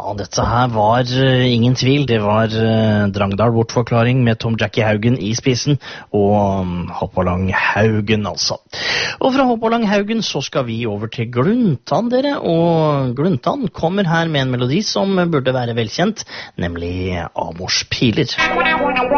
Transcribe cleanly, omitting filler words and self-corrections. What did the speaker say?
dette her var ingen tvil. Det var Drangedal bortforklaring med Tom Jackie Haugen i spissen, og Hoppalang Haugen altså. Og fra Hoppalang Haugen så skal vi over til Gluntan, dere, og Gluntan kommer her med en melodi som burde være velkjent, nemlig Amors piler.